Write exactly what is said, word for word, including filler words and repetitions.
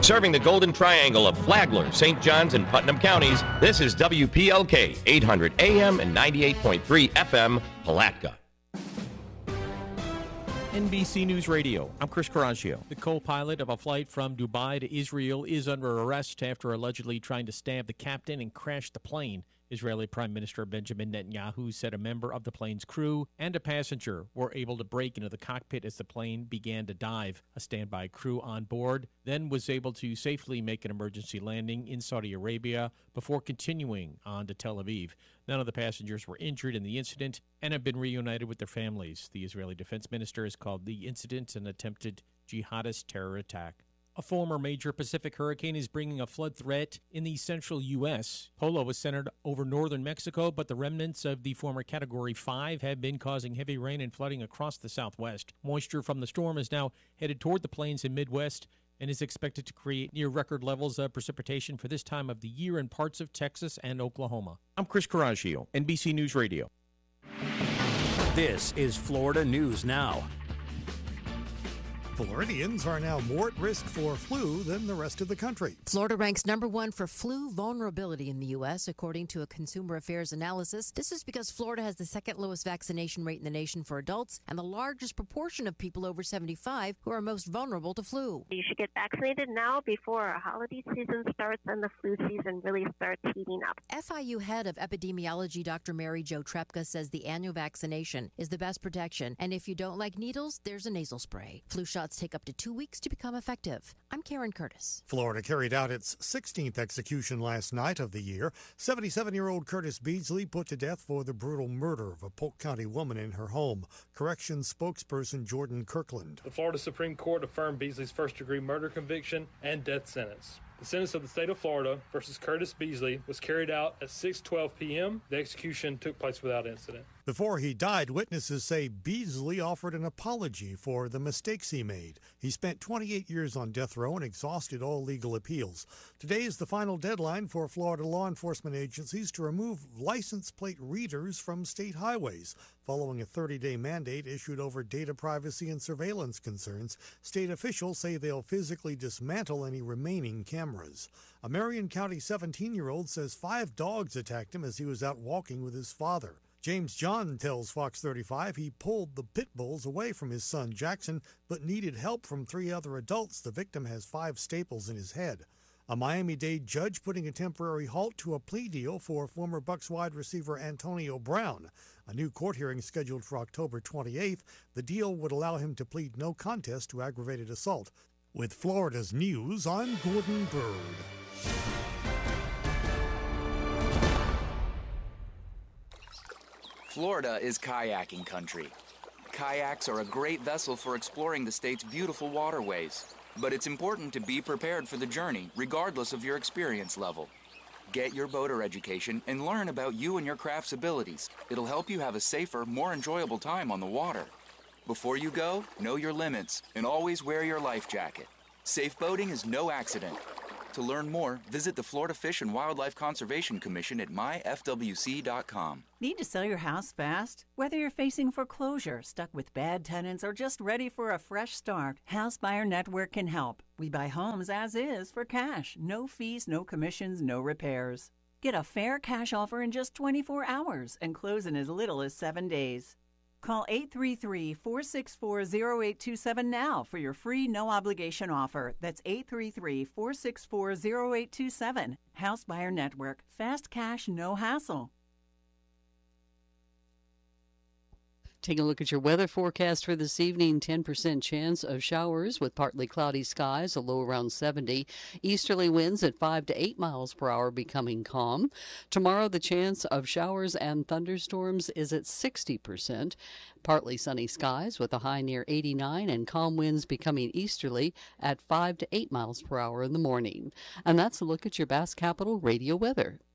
Serving the Golden Triangle of Flagler, Saint Johns, and Putnam counties, this is W P L K, eight hundred A M and ninety-eight point three F M, Palatka. N B C News Radio, I'm Chris Caraccio. The co-pilot of a flight from Dubai to Israel is under arrest after allegedly trying to stab the captain and crash the plane. Israeli Prime Minister Benjamin Netanyahu said a member of the plane's crew and a passenger were able to break into the cockpit as the plane began to dive. A standby crew on board then was able to safely make an emergency landing in Saudi Arabia before continuing on to Tel Aviv. None of the passengers were injured in the incident and have been reunited with their families. The Israeli defense minister has called the incident an attempted jihadist terror attack. A former major Pacific hurricane is bringing a flood threat in the central U S. Polo was centered over northern Mexico, but the remnants of the former Category five have been causing heavy rain and flooding across the southwest. Moisture from the storm is now headed toward the plains and Midwest and is expected to create near-record levels of precipitation for this time of the year in parts of Texas and Oklahoma. I'm Chris Caraccio, N B C News Radio. This is Florida News Now. Floridians are now more at risk for flu than the rest of the country. Florida ranks number one for flu vulnerability in the U S, according to a Consumer Affairs analysis. This is because Florida has the second lowest vaccination rate in the nation for adults and the largest proportion of people over seventy-five who are most vulnerable to flu. You should get vaccinated now before our holiday season starts and the flu season really starts heating up. F I U head of epidemiology Doctor Mary Jo Trepka says the annual vaccination is the best protection, and if you don't like needles, there's a nasal spray. Flu shots take up to two weeks to become effective. I'm Karen Curtis. Florida carried out its sixteenth execution last night of the year. seventy-seven-year-old Curtis Beasley put to death for the brutal murder of a Polk County woman in her home. Corrections spokesperson Jordan Kirkland. The Florida Supreme Court affirmed Beasley's first-degree murder conviction and death sentence. The sentence of the state of Florida versus Curtis Beasley was carried out at six twelve p.m. The execution took place without incident. Before he died, witnesses say Beasley offered an apology for the mistakes he made. He spent twenty-eight years on death row and exhausted all legal appeals. Today is the final deadline for Florida law enforcement agencies to remove license plate readers from state highways. Following a thirty-day mandate issued over data privacy and surveillance concerns, state officials say they'll physically dismantle any remaining cameras. A Marion County seventeen-year-old says five dogs attacked him as he was out walking with his father. James John tells Fox thirty-five he pulled the pit bulls away from his son Jackson, but needed help from three other adults. The victim has five staples in his head. A Miami-Dade judge putting a temporary halt to a plea deal for former Bucs wide receiver Antonio Brown. A new court hearing scheduled for October twenty-eighth. The deal would allow him to plead no contest to aggravated assault. With Florida's news, I'm Gordon Bird. Florida is kayaking country. Kayaks are a great vessel for exploring the state's beautiful waterways, but it's important to be prepared for the journey, regardless of your experience level. Get your boater education and learn about you and your craft's abilities. It'll help you have a safer, more enjoyable time on the water. Before you go, know your limits and always wear your life jacket. Safe boating is no accident. To learn more, visit the Florida Fish and Wildlife Conservation Commission at my f w c dot com. Need to sell your house fast? Whether you're facing foreclosure, stuck with bad tenants, or just ready for a fresh start, House Buyer Network can help. We buy homes as is for cash. No fees, no commissions, no repairs. Get a fair cash offer in just twenty-four hours and close in as little as seven days. Call eight three three, four six four, zero eight two seven now for your free no-obligation offer. That's eight three three, four six four, zero eight two seven. House Buyer Network. Fast cash, no hassle. Take a look at your weather forecast for this evening. ten percent chance of showers with partly cloudy skies, a low around seventy. Easterly winds at five to eight miles per hour becoming calm. Tomorrow, the chance of showers and thunderstorms is at sixty percent. Partly sunny skies with a high near eighty-nine and calm winds becoming easterly at five to eight miles per hour in the morning. And that's a look at your Bass Capital radio weather.